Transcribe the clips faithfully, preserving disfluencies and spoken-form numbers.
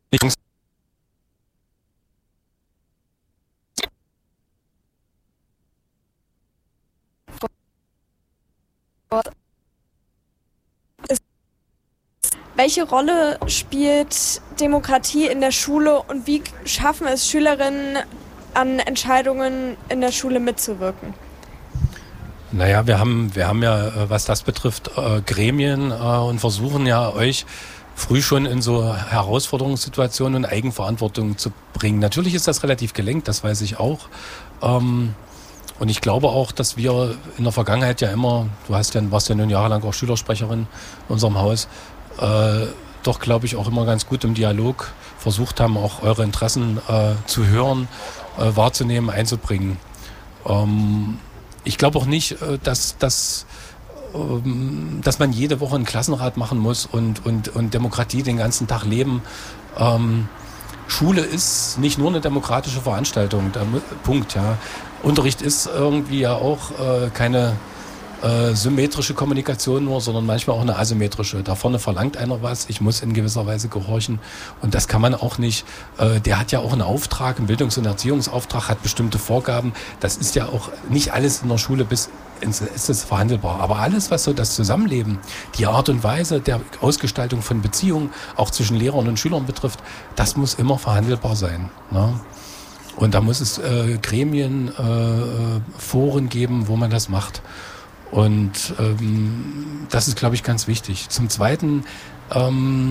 Welche Rolle spielt Demokratie in der Schule und wie schaffen es Schülerinnen, an Entscheidungen in der Schule mitzuwirken? Naja, wir haben, wir haben ja, was das betrifft, äh, Gremien äh, und versuchen ja euch früh schon in so Herausforderungssituationen und Eigenverantwortung zu bringen. Natürlich ist das relativ gelenkt, das weiß ich auch. Ähm, und ich glaube auch, dass wir in der Vergangenheit ja immer, du hast ja, warst ja nun jahrelang auch Schülersprecherin in unserem Haus, äh, doch glaube ich auch immer ganz gut im Dialog versucht haben, auch eure Interessen äh, zu hören, äh, wahrzunehmen, einzubringen. Ähm, ich glaube auch nicht, äh, dass, dass, ähm, dass man jede Woche einen Klassenrat machen muss und, und, und Demokratie den ganzen Tag leben. Ähm, Schule ist nicht nur eine demokratische Veranstaltung, da, Punkt, ja. Unterricht ist irgendwie ja auch äh, keine äh, symmetrische Kommunikation nur, sondern manchmal auch eine asymmetrische. Da vorne verlangt einer was, ich muss in gewisser Weise gehorchen und das kann man auch nicht. Äh, der hat ja auch einen Auftrag, einen Bildungs- und Erziehungsauftrag, hat bestimmte Vorgaben. Das ist ja auch nicht alles in der Schule bis ins ist es verhandelbar. Aber alles, was so das Zusammenleben, die Art und Weise der Ausgestaltung von Beziehungen, auch zwischen Lehrern und Schülern betrifft, das muss immer verhandelbar sein. Ne? Und da muss es äh, Gremien, äh, Foren geben, wo man das macht. Und ähm, das ist, glaube ich, ganz wichtig. Zum Zweiten, ähm,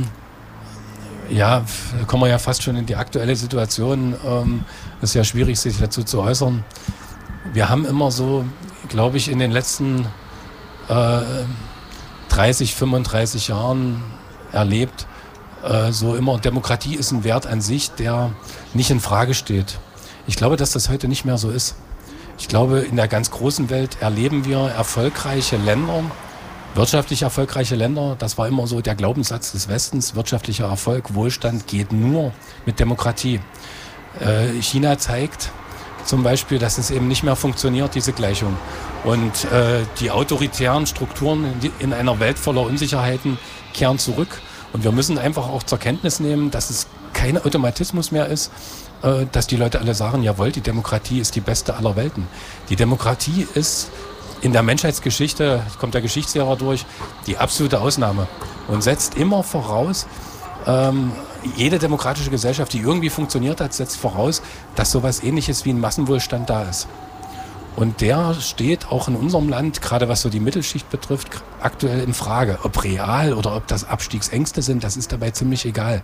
ja, da kommen wir ja fast schon in die aktuelle Situation. Ähm, es ist ja schwierig, sich dazu zu äußern. Wir haben immer so, glaube ich, in den letzten äh, dreißig, fünfunddreißig Jahren erlebt, äh, so immer, Demokratie ist ein Wert an sich, der nicht in Frage steht. Ich glaube, dass das heute nicht mehr so ist. Ich glaube, in der ganz großen Welt erleben wir erfolgreiche Länder, wirtschaftlich erfolgreiche Länder. Das war immer so der Glaubenssatz des Westens. Wirtschaftlicher Erfolg, Wohlstand geht nur mit Demokratie. Äh, China zeigt zum Beispiel, dass es eben nicht mehr funktioniert, diese Gleichung. Und äh, die autoritären Strukturen in, in einer Welt voller Unsicherheiten kehren zurück. Und wir müssen einfach auch zur Kenntnis nehmen, dass es kein Automatismus mehr ist, äh, dass die Leute alle sagen, jawohl, die Demokratie ist die beste aller Welten. Die Demokratie ist in der Menschheitsgeschichte, kommt der Geschichtslehrer durch, die absolute Ausnahme und setzt immer voraus, ähm, jede demokratische Gesellschaft, die irgendwie funktioniert hat, setzt voraus, dass sowas Ähnliches wie ein Massenwohlstand da ist. Und der steht auch in unserem Land, gerade was so die Mittelschicht betrifft, aktuell in Frage. Ob real oder ob das Abstiegsängste sind, das ist dabei ziemlich egal.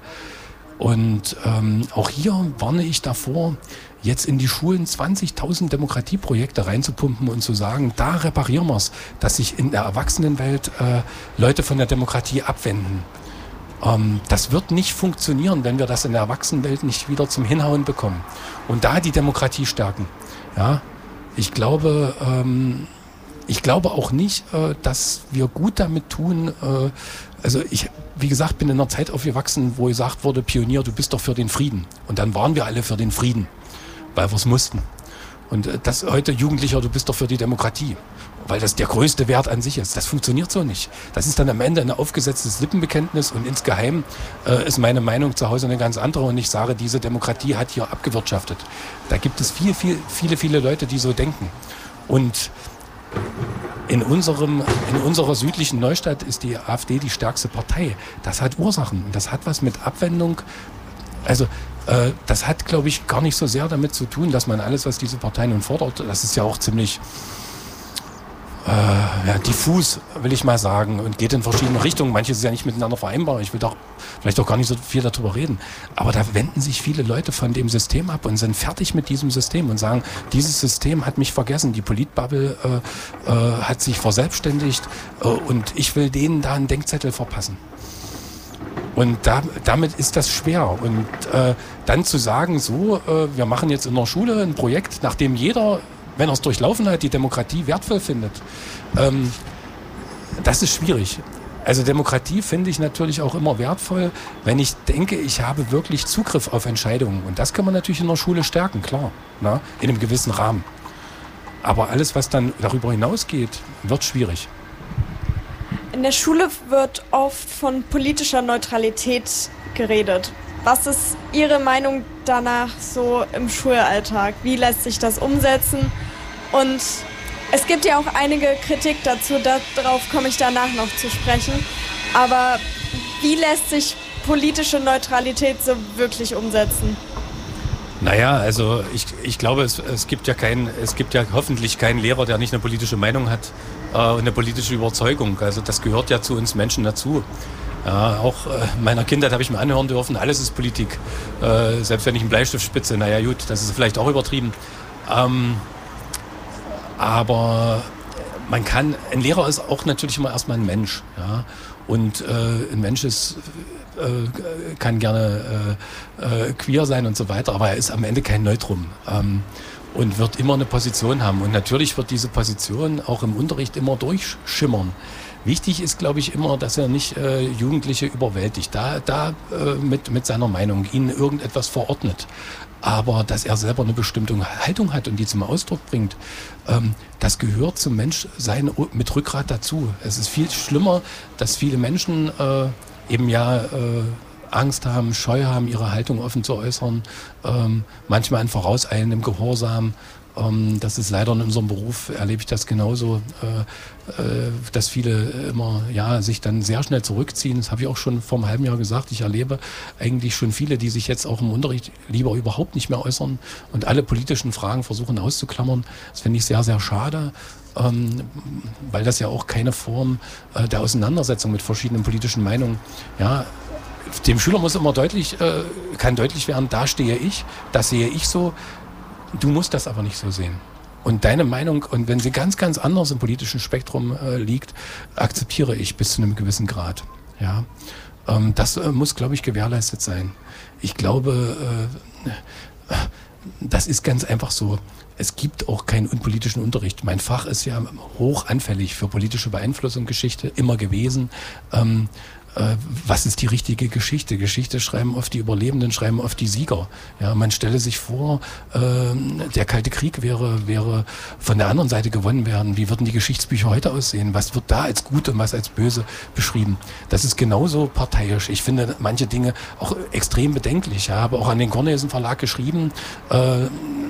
Und ähm, auch hier warne ich davor, jetzt in die Schulen zwanzigtausend Demokratieprojekte reinzupumpen und zu sagen, da reparieren wir es, dass sich in der Erwachsenenwelt äh, Leute von der Demokratie abwenden. Ähm, das wird nicht funktionieren, wenn wir das in der Erwachsenenwelt nicht wieder zum Hinhauen bekommen. Und da die Demokratie stärken. Ja, ich glaube, ähm, ich glaube auch nicht, äh, dass wir gut damit tun. Äh, also ich, wie gesagt, bin in einer Zeit aufgewachsen, wo gesagt wurde, Pionier, du bist doch für den Frieden. Und dann waren wir alle für den Frieden, weil wir es mussten. Und äh, das heute Jugendlicher, du bist doch für die Demokratie, weil das der größte Wert an sich ist. Das funktioniert so nicht. Das ist dann am Ende ein aufgesetztes Lippenbekenntnis und insgeheim äh, ist meine Meinung zu Hause eine ganz andere und ich sage, diese Demokratie hat hier abgewirtschaftet. Da gibt es viel, viel, viele, viele Leute, die so denken. Und in unserem, in unserer südlichen Neustadt ist die AfD die stärkste Partei. Das hat Ursachen. Das hat was mit Abwendung. Also äh, das hat, glaube ich, gar nicht so sehr damit zu tun, dass man alles, was diese Partei nun fordert, das ist ja auch ziemlich Äh, ja, diffus, will ich mal sagen, und geht in verschiedene Richtungen. Manches ist ja nicht miteinander vereinbar. Ich will doch vielleicht auch gar nicht so viel darüber reden. Aber da wenden sich viele Leute von dem System ab und sind fertig mit diesem System und sagen, dieses System hat mich vergessen. Die Politbubble äh, äh, hat sich verselbstständigt äh, und ich will denen da einen Denkzettel verpassen. Und da, damit ist das schwer. Und äh, dann zu sagen, so, äh, wir machen jetzt in der Schule ein Projekt, nachdem jeder, wenn er es durchlaufen hat, die Demokratie wertvoll findet. Ähm, das ist schwierig. Also Demokratie finde ich natürlich auch immer wertvoll, wenn ich denke, ich habe wirklich Zugriff auf Entscheidungen. Und das kann man natürlich in der Schule stärken, klar, na, in einem gewissen Rahmen. Aber alles, was dann darüber hinausgeht, wird schwierig. In der Schule wird oft von politischer Neutralität geredet. Was ist Ihre Meinung danach so im Schulalltag? Wie lässt sich das umsetzen? Und es gibt ja auch einige Kritik dazu, darauf komme ich danach noch zu sprechen. Aber wie lässt sich politische Neutralität so wirklich umsetzen? Naja, also ich, ich glaube, es, es gibt ja kein, es gibt ja hoffentlich keinen Lehrer, der nicht eine politische Meinung hat äh, und eine politische Überzeugung. Also das gehört ja zu uns Menschen dazu. Ja, auch äh, meiner Kindheit habe ich mir anhören dürfen, alles ist Politik. Äh, selbst wenn ich einen Bleistift spitze, naja gut, das ist vielleicht auch übertrieben. Ähm, aber man kann, ein Lehrer ist auch natürlich immer erstmal ein Mensch. Ja? Und äh, ein Mensch ist, äh, kann gerne äh, äh, queer sein und so weiter, aber er ist am Ende kein Neutrum. Ähm, und wird immer eine Position haben. Und natürlich wird diese Position auch im Unterricht immer durchschimmern. Wichtig ist, glaube ich, immer, dass er nicht äh, Jugendliche überwältigt, da, da äh, mit, mit seiner Meinung, ihnen irgendetwas verordnet. Aber dass er selber eine bestimmte Haltung hat und die zum Ausdruck bringt, ähm, das gehört zum Menschsein mit Rückgrat dazu. Es ist viel schlimmer, dass viele Menschen äh, eben ja äh, Angst haben, Scheu haben, ihre Haltung offen zu äußern, ähm, manchmal in vorauseilendem Gehorsam. Ähm, das ist leider in unserem Beruf, erlebe ich das genauso, äh, äh, dass viele immer ja, sich dann sehr schnell zurückziehen. Das habe ich auch schon vor einem halben Jahr gesagt. Ich erlebe eigentlich schon viele, die sich jetzt auch im Unterricht lieber überhaupt nicht mehr äußern und alle politischen Fragen versuchen auszuklammern. Das finde ich sehr, sehr schade. Ähm, weil das ja auch keine Form äh, der Auseinandersetzung mit verschiedenen politischen Meinungen, ja, dem Schüler muss immer deutlich, äh, kann deutlich werden, da stehe ich, das sehe ich so. Du musst das aber nicht so sehen. Und deine Meinung, und wenn sie ganz, ganz anders im politischen Spektrum äh, liegt, akzeptiere ich bis zu einem gewissen Grad. Ja, ähm, das äh, muss, glaube ich, gewährleistet sein. Ich glaube, äh, das ist ganz einfach so. Es gibt auch keinen unpolitischen Unterricht. Mein Fach ist ja hoch anfällig für politische Beeinflussung, Geschichte, immer gewesen. Ähm, äh, was ist die richtige Geschichte? Geschichte schreiben oft die Überlebenden, schreiben oft die Sieger. Ja, man stelle sich vor, äh, der Kalte Krieg wäre, wäre von der anderen Seite gewonnen werden. Wie würden die Geschichtsbücher heute aussehen? Was wird da als gut und was als böse beschrieben? Das ist genauso parteiisch. Ich finde manche Dinge auch extrem bedenklich. Ich habe auch an den Cornelsen Verlag geschrieben, äh,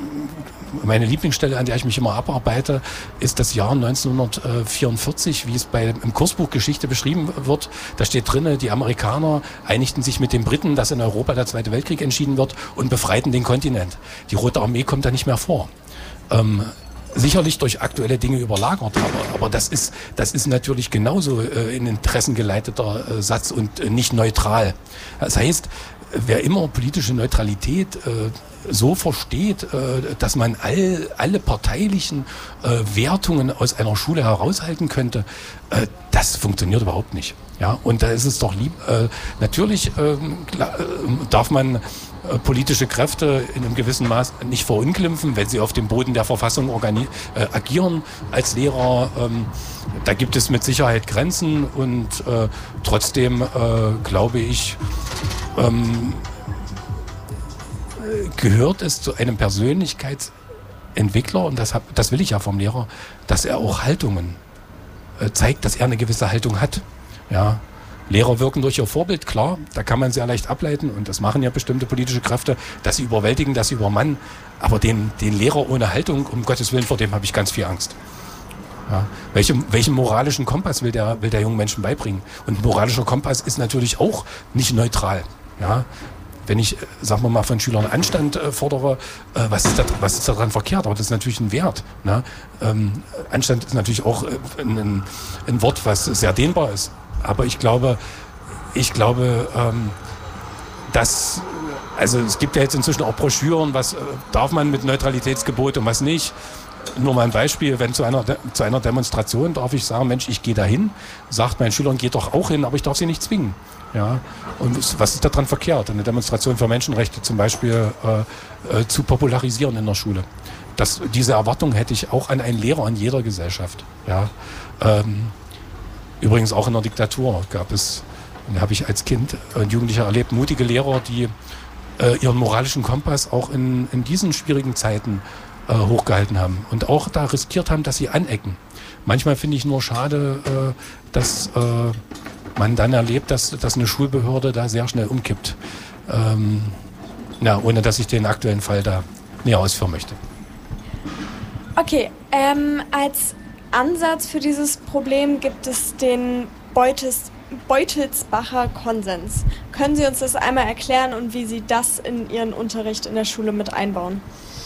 meine Lieblingsstelle, an der ich mich immer abarbeite, ist das Jahr neunzehnhundertvierundvierzig, wie es bei, im Kursbuch Geschichte beschrieben wird. Da steht drinne, die Amerikaner einigten sich mit den Briten, dass in Europa der Zweite Weltkrieg entschieden wird und befreiten den Kontinent. Die Rote Armee kommt da nicht mehr vor. Ähm, sicherlich durch aktuelle Dinge überlagert, aber, aber das ist, das ist natürlich genauso äh, in Interessen geleiteter äh, Satz und äh, nicht neutral. Das heißt, wer immer politische Neutralität äh, so versteht, äh, dass man all, alle parteilichen äh, Wertungen aus einer Schule heraushalten könnte, äh, das funktioniert überhaupt nicht. Ja, und da ist es doch lieb, äh, natürlich äh, klar, äh, darf man äh, politische Kräfte in einem gewissen Maß nicht verunglimpfen, wenn sie auf dem Boden der Verfassung organi- äh, agieren als Lehrer. Ähm, da gibt es mit Sicherheit Grenzen und äh, trotzdem äh, glaube ich, ähm, gehört es zu einem Persönlichkeitsentwickler, und das, hab, das will ich ja vom Lehrer, dass er auch Haltungen äh, zeigt, dass er eine gewisse Haltung hat. Ja. Lehrer wirken durch ihr Vorbild, klar, da kann man sehr leicht ableiten und das machen ja bestimmte politische Kräfte, dass sie überwältigen, dass sie übermannen, aber den, den Lehrer ohne Haltung, um Gottes Willen, vor dem habe ich ganz viel Angst. Ja. Welchen, welchen moralischen Kompass will der, will der jungen Menschen beibringen? Und moralischer Kompass ist natürlich auch nicht neutral. Ja. Wenn ich, sagen wir mal, von Schülern Anstand äh, fordere, äh, was, ist da, was ist daran verkehrt? Aber das ist natürlich ein Wert. Ne? Ähm, Anstand ist natürlich auch äh, ein, ein Wort, was sehr dehnbar ist. Aber ich glaube, ich glaube, ähm, dass, also es gibt ja jetzt inzwischen auch Broschüren, was äh, darf man mit Neutralitätsgebot und was nicht. Nur mal ein Beispiel, wenn zu einer, zu einer Demonstration darf ich sagen, Mensch, ich gehe da hin, sagt meinen Schülern, geht doch auch hin, aber ich darf sie nicht zwingen. Ja, und was ist daran verkehrt, eine Demonstration für Menschenrechte zum Beispiel äh, äh, zu popularisieren in der Schule? Das, diese Erwartung hätte ich auch an einen Lehrer in jeder Gesellschaft. Ja, ähm, übrigens auch in der Diktatur gab es, und habe ich als Kind und Jugendlicher erlebt, mutige Lehrer, die äh, ihren moralischen Kompass auch in, in diesen schwierigen Zeiten äh, hochgehalten haben und auch da riskiert haben, dass sie anecken. Manchmal finde ich nur schade, äh, dass äh, man dann erlebt, dass, dass eine Schulbehörde da sehr schnell umkippt. Ähm, ja, ohne dass ich den aktuellen Fall da näher ausführen möchte. Okay, ähm, als Ansatz für dieses Problem gibt es den Beutels, Beutelsbacher Konsens. Können Sie uns das einmal erklären und wie Sie das in Ihren Unterricht in der Schule mit einbauen?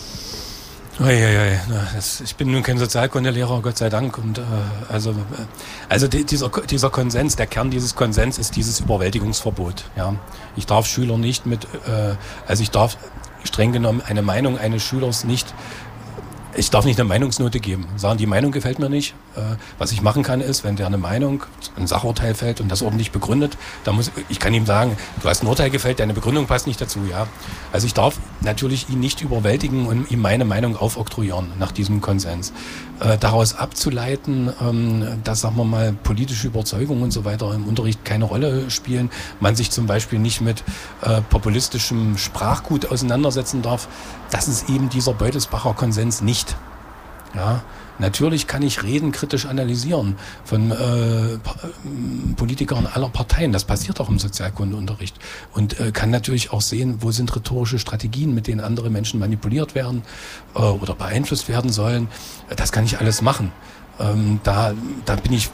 Uiuiui, das, ich bin nun kein Sozialkundelehrer, Gott sei Dank. Und äh, also, also die, dieser, dieser Konsens, der Kern dieses Konsens ist dieses Überwältigungsverbot. Ja, ich darf Schüler nicht mit, äh, also ich darf streng genommen eine Meinung eines Schülers nicht. Ich darf nicht eine Meinungsnote geben. Sagen, die Meinung gefällt mir nicht. Äh, was ich machen kann, ist, wenn der eine Meinung, ein Sachurteil fällt und das ordentlich begründet, dann muss ich kann ihm sagen, du hast ein Urteil gefällt, deine Begründung passt nicht dazu. Ja. Also ich darf natürlich ihn nicht überwältigen und ihm meine Meinung aufoktroyieren nach diesem Konsens. Äh, daraus abzuleiten, ähm, dass, sagen wir mal, politische Überzeugungen und so weiter im Unterricht keine Rolle spielen, man sich zum Beispiel nicht mit äh, populistischem Sprachgut auseinandersetzen darf, das ist eben dieser Beutelsbacher Konsens nicht. Ja, natürlich kann ich Reden kritisch analysieren von äh, Politikern aller Parteien. Das passiert auch im Sozialkundeunterricht. Und äh, kann natürlich auch sehen, wo sind rhetorische Strategien, mit denen andere Menschen manipuliert werden äh, oder beeinflusst werden sollen. Das kann ich alles machen. Ähm, da, da bin ich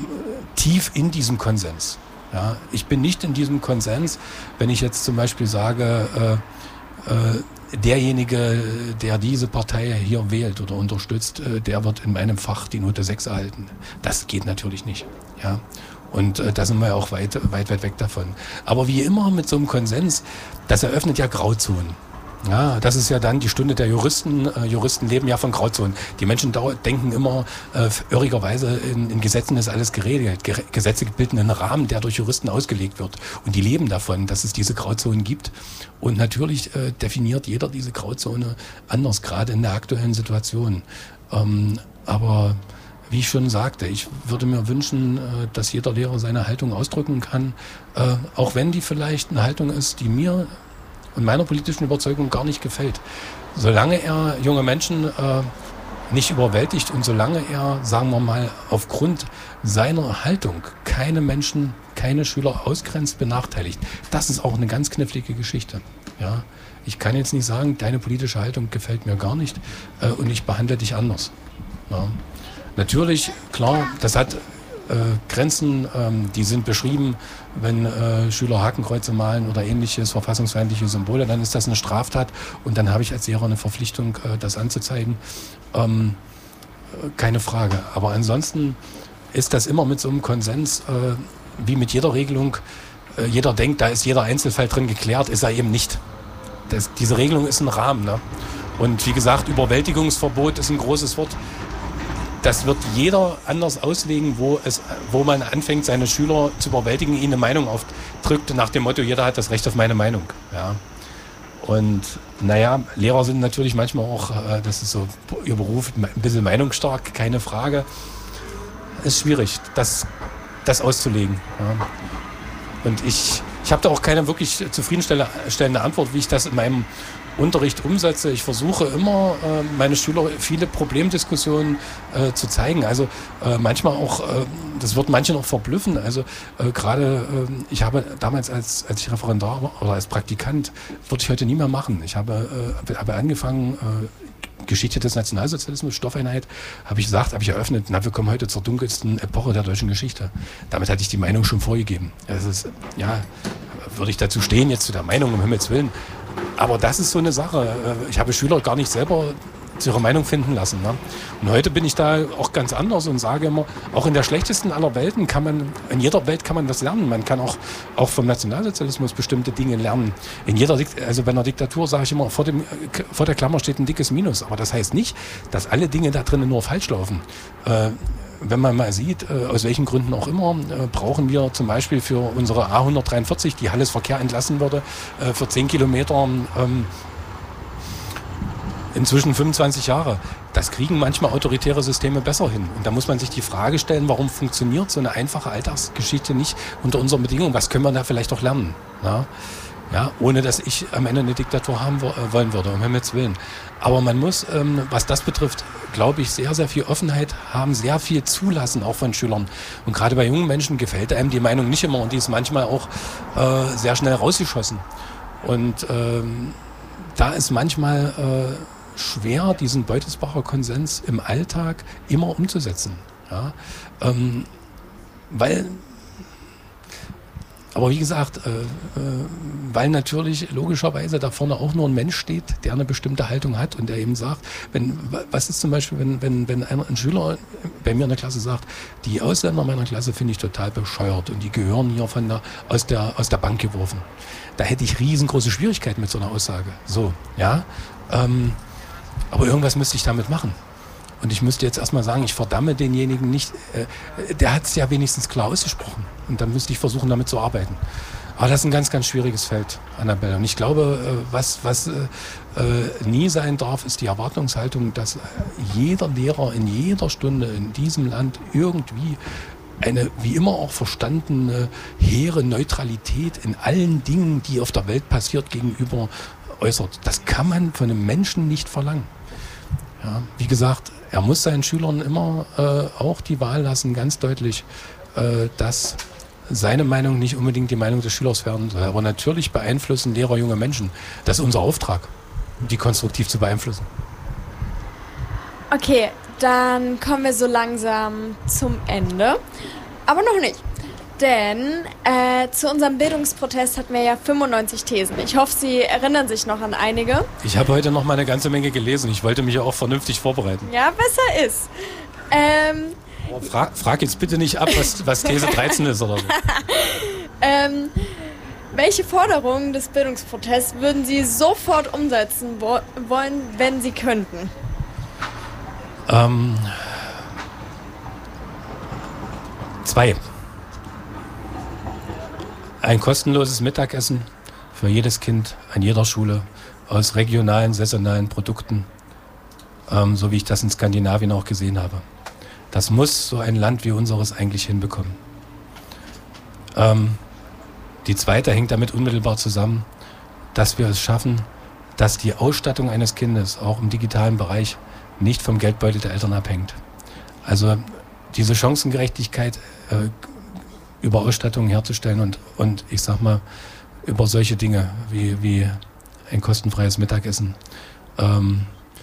tief in diesem Konsens. Ja, ich bin nicht in diesem Konsens, wenn ich jetzt zum Beispiel sage, äh, äh, derjenige, der diese Partei hier wählt oder unterstützt, der wird in meinem Fach die Note sechs erhalten. Das geht natürlich nicht. Ja. Und äh, da sind wir auch weit, weit, weit weg davon. Aber wie immer mit so einem Konsens, das eröffnet ja Grauzonen. Ja, das ist ja dann die Stunde der Juristen. Äh, Juristen leben ja von Grauzonen. Die Menschen dau- denken immer, äh, irrigerweise in, in Gesetzen ist alles geregelt. Ge- Gesetze bilden einen Rahmen, der durch Juristen ausgelegt wird. Und die leben davon, dass es diese Grauzonen gibt. Und natürlich äh, definiert jeder diese Grauzone anders, gerade in der aktuellen Situation. Ähm, aber wie ich schon sagte, ich würde mir wünschen, äh, dass jeder Lehrer seine Haltung ausdrücken kann, äh, auch wenn die vielleicht eine Haltung ist, die mir und meiner politischen Überzeugung gar nicht gefällt. Solange er junge Menschen äh, nicht überwältigt und solange er, sagen wir mal, aufgrund seiner Haltung keine Menschen, keine Schüler ausgrenzt, benachteiligt, das ist auch eine ganz knifflige Geschichte. Ja? Ich kann jetzt nicht sagen, deine politische Haltung gefällt mir gar nicht äh, und ich behandle dich anders. Ja? Natürlich, klar, das hat äh, Grenzen, ähm, die sind beschrieben, wenn äh, Schüler Hakenkreuze malen oder ähnliches, verfassungsfeindliche Symbole, dann ist das eine Straftat und dann habe ich als Lehrer eine Verpflichtung, äh, das anzuzeigen. Ähm, äh, keine Frage. Aber ansonsten ist das immer mit so einem Konsens, äh, wie mit jeder Regelung. Äh, jeder denkt, da ist jeder Einzelfall drin geklärt, ist er eben nicht. Das, diese Regelung ist ein Rahmen. Ne? Und wie gesagt, Überwältigungsverbot ist ein großes Wort. Das wird jeder anders auslegen, wo, es, wo man anfängt, seine Schüler zu überwältigen, ihnen eine Meinung aufdrückt, nach dem Motto, jeder hat das Recht auf meine Meinung. Ja. Und naja, Lehrer sind natürlich manchmal auch, äh, das ist so ihr Beruf, ein bisschen meinungsstark, keine Frage. Ist schwierig, das, das auszulegen. Ja. Und ich, ich habe da auch keine wirklich zufriedenstellende Antwort, wie ich das in meinem Unterricht umsetze. Ich versuche immer, äh, meine Schüler viele Problemdiskussionen äh, zu zeigen. Also äh, manchmal auch, äh, das wird manche noch verblüffen. Also äh, gerade, äh, ich habe damals als, als ich Referendar war oder als Praktikant, würde ich heute nie mehr machen. Ich habe, äh, habe angefangen, äh, Geschichte des Nationalsozialismus, Stoffeinheit, habe ich gesagt, habe ich eröffnet, na, wir kommen heute zur dunkelsten Epoche der deutschen Geschichte. Damit hatte ich die Meinung schon vorgegeben. Es ist, ja, würde ich dazu stehen, jetzt zu der Meinung, um Himmels Willen. Aber das ist so eine Sache. Ich habe Schüler gar nicht selber zu ihrer Meinung finden lassen. Ne? Und heute bin ich da auch ganz anders und sage immer, auch in der schlechtesten aller Welten kann man, in jeder Welt kann man was lernen. Man kann auch, auch vom Nationalsozialismus bestimmte Dinge lernen. In jeder, also bei einer Diktatur sage ich immer, vor, dem, vor der Klammer steht ein dickes Minus. Aber das heißt nicht, dass alle Dinge da drinnen nur falsch laufen. Äh, Wenn man mal sieht, aus welchen Gründen auch immer, brauchen wir zum Beispiel für unsere A hundertdreiundvierzig, die Halles Verkehr entlassen würde, für zehn Kilometer inzwischen fünfundzwanzig Jahre. Das kriegen manchmal autoritäre Systeme besser hin. Und da muss man sich die Frage stellen, warum funktioniert so eine einfache Alltagsgeschichte nicht unter unseren Bedingungen? Was können wir da vielleicht auch lernen? Ja? Ja, ohne dass ich am Ende eine Diktatur haben wo, äh, wollen würde, um Himmels Willen. Aber man muss, ähm, was das betrifft, glaube ich, sehr, sehr viel Offenheit haben, sehr viel zulassen, auch von Schülern. Und gerade bei jungen Menschen gefällt einem die Meinung nicht immer und die ist manchmal auch äh, sehr schnell rausgeschossen. Und ähm, da ist manchmal äh, schwer, diesen Beutelsbacher Konsens im Alltag immer umzusetzen. Ja? Ähm, weil... Aber wie gesagt, äh, äh, weil natürlich logischerweise da vorne auch nur ein Mensch steht, der eine bestimmte Haltung hat und der eben sagt, wenn, was ist zum Beispiel, wenn, wenn, wenn ein, ein Schüler bei mir in der Klasse sagt, die Ausländer meiner Klasse finde ich total bescheuert und die gehören hier von der, aus der, aus der Bank geworfen. Da hätte ich riesengroße Schwierigkeiten mit so einer Aussage. So, ja. Ähm, aber irgendwas müsste ich damit machen. Und ich müsste jetzt erstmal sagen, ich verdamme denjenigen nicht, äh, der hat es ja wenigstens klar ausgesprochen. Und dann müsste ich versuchen, damit zu arbeiten. Aber das ist ein ganz, ganz schwieriges Feld, Annabelle. Und ich glaube, äh, was, was äh, äh, nie sein darf, ist die Erwartungshaltung, dass jeder Lehrer in jeder Stunde in diesem Land irgendwie eine, wie immer auch verstandene, hehre Neutralität in allen Dingen, die auf der Welt passiert, gegenüber äußert. Das kann man von einem Menschen nicht verlangen. Ja, wie gesagt, er muss seinen Schülern immer äh, auch die Wahl lassen, ganz deutlich, äh, dass seine Meinung nicht unbedingt die Meinung des Schülers werden soll. Aber natürlich beeinflussen Lehrer junge Menschen. Das ist unser Auftrag, die konstruktiv zu beeinflussen. Okay, dann kommen wir so langsam zum Ende. Aber noch nicht. Denn äh, zu unserem Bildungsprotest hatten wir ja fünfundneunzig Thesen. Ich hoffe, Sie erinnern sich noch an einige. Ich habe heute noch mal eine ganze Menge gelesen. Ich wollte mich ja auch vernünftig vorbereiten. Ja, besser ist. Ähm, Aber frag, frag jetzt bitte nicht ab, was, was These dreizehn ist oder so. ähm, welche Forderungen des Bildungsprotests würden Sie sofort umsetzen wo- wollen, wenn Sie könnten? Ähm, zwei. Ein kostenloses Mittagessen für jedes Kind an jeder Schule aus regionalen, saisonalen Produkten, ähm, so wie ich das in Skandinavien auch gesehen habe. Das muss so ein Land wie unseres eigentlich hinbekommen. Ähm, die zweite hängt damit unmittelbar zusammen, dass wir es schaffen, dass die Ausstattung eines Kindes auch im digitalen Bereich nicht vom Geldbeutel der Eltern abhängt. Also diese Chancengerechtigkeit äh, über Ausstattung herzustellen und, und ich sag mal, über solche Dinge wie, wie ein kostenfreies Mittagessen. Ähm,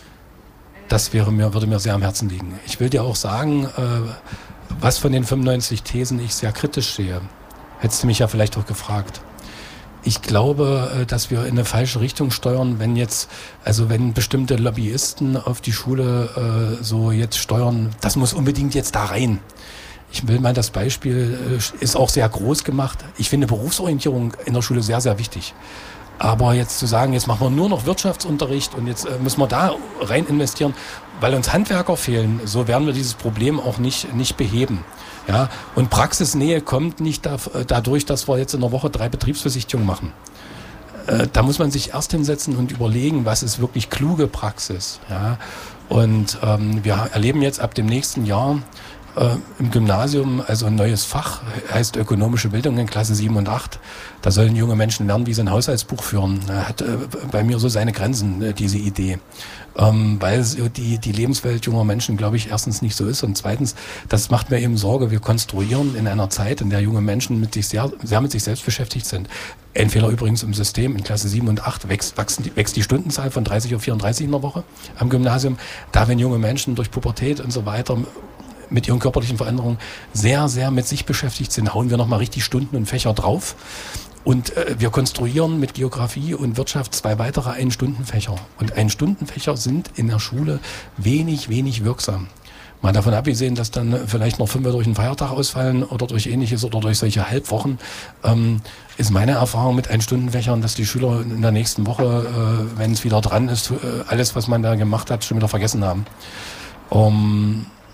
das wäre mir, würde mir sehr am Herzen liegen. Ich will dir auch sagen, äh, was von den fünfundneunzig Thesen ich sehr kritisch sehe. Hättest du mich ja vielleicht auch gefragt. Ich glaube, dass wir in eine falsche Richtung steuern, wenn jetzt, also wenn bestimmte Lobbyisten auf die Schule äh, so jetzt steuern, das muss unbedingt jetzt da rein. Ich will mal, das Beispiel äh, ist auch sehr groß gemacht. Ich finde Berufsorientierung in der Schule sehr, sehr wichtig. Aber jetzt zu sagen, jetzt machen wir nur noch Wirtschaftsunterricht und jetzt äh, müssen wir da rein investieren, weil uns Handwerker fehlen, so werden wir dieses Problem auch nicht, nicht beheben. Ja, und Praxisnähe kommt nicht da, dadurch, dass wir jetzt in der Woche drei Betriebsbesichtigungen machen. Äh, da muss man sich erst hinsetzen und überlegen, was ist wirklich kluge Praxis. Ja, und ähm, wir erleben jetzt ab dem nächsten Jahr äh, im Gymnasium also ein neues Fach, heißt ökonomische Bildung in Klasse sieben und acht. Da sollen junge Menschen lernen, wie sie ein Haushaltsbuch führen. Hat äh, bei mir so seine Grenzen, äh, diese Idee. Ähm, weil die, die Lebenswelt junger Menschen, glaube ich, erstens nicht so ist und zweitens, das macht mir eben Sorge, wir konstruieren in einer Zeit, in der junge Menschen mit sich sehr, sehr mit sich selbst beschäftigt sind. Ein Fehler übrigens im System, in Klasse sieben und acht wächst, wachsen die, wächst die Stundenzahl von dreißig auf vierunddreißig in der Woche am Gymnasium. Da, wenn junge Menschen durch Pubertät und so weiter mit ihren körperlichen Veränderungen sehr, sehr mit sich beschäftigt sind, hauen wir nochmal richtig Stunden und Fächer drauf. Und äh, wir konstruieren mit Geografie und Wirtschaft zwei weitere Ein-Stunden-Fächer. Und Ein-Stunden-Fächer sind in der Schule wenig, wenig wirksam. Mal davon abgesehen, dass dann vielleicht noch fünf durch einen Feiertag ausfallen oder durch Ähnliches oder durch solche Halbwochen, ähm, ist meine Erfahrung mit Ein-Stunden-Fächern, dass die Schüler in der nächsten Woche, äh, wenn es wieder dran ist, äh, alles, was man da gemacht hat, schon wieder vergessen haben. Um,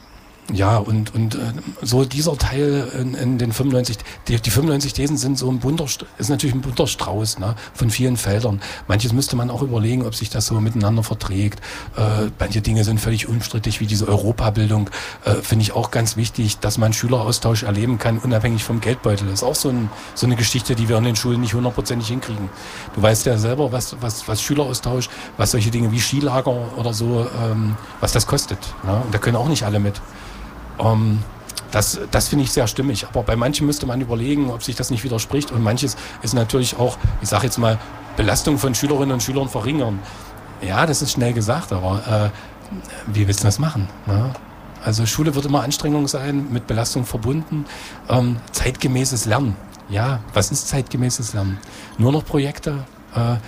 Ja, und, und äh, so dieser Teil in, in den fünfundneunzig, die, die fünfundneunzig Thesen sind so ein bunter, ist natürlich ein bunter Strauß, ne, von vielen Feldern. Manches müsste man auch überlegen, ob sich das so miteinander verträgt. Äh, manche Dinge sind völlig unstrittig, wie diese Europabildung, äh, finde ich auch ganz wichtig, dass man Schüleraustausch erleben kann, unabhängig vom Geldbeutel. Das ist auch so, ein, so eine Geschichte, die wir in den Schulen nicht hundertprozentig hinkriegen. Du weißt ja selber, was, was, was Schüleraustausch, was solche Dinge wie Skilager oder so, ähm, was das kostet. Ne? Und da können auch nicht alle mit. Um, das das finde ich sehr stimmig. Aber bei manchen müsste man überlegen, ob sich das nicht widerspricht. Und manches ist natürlich auch, ich sage jetzt mal, Belastung von Schülerinnen und Schülern verringern. Ja, das ist schnell gesagt, aber äh, wie willst du das machen? Ne? Also Schule wird immer Anstrengung sein, mit Belastung verbunden. Ähm, zeitgemäßes Lernen. Ja, was ist zeitgemäßes Lernen? Nur noch Projekte? Äh,